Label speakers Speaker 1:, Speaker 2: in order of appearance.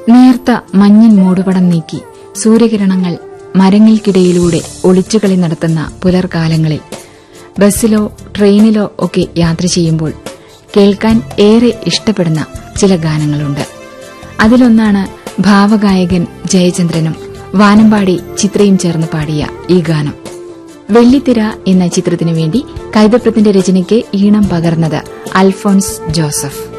Speaker 1: നേർത്ത മഞ്ഞിൻ മൂടുപടം നീക്കി സൂര്യകിരണങ്ങൾ മരങ്ങൾക്കിടയിലൂടെ ഒളിച്ചുകളി നടത്തുന്ന പുലർകാലങ്ങളിൽ ബസ്സിലോ ട്രെയിനിലോ ഒക്കെ യാത്ര ചെയ്യുമ്പോൾ കേൾക്കാൻ ഏറെ ഇഷ്ടപ്പെടുന്ന ചില ഗാനങ്ങളുണ്ട്. അതിലൊന്നാണ് ഭാവഗായകൻ ജയചന്ദ്രനും വാനമ്പാടി ചിത്രയും ചേർന്ന് പാടിയ ഈ ഗാനം. വെള്ളിത്തിര എന്ന ചിത്രത്തിനു വേണ്ടി കൈതപ്രത്തിന്റെ രചനയ്ക്ക് ഈണം പകർന്നത് അൽഫോൺസ് ജോസഫ്.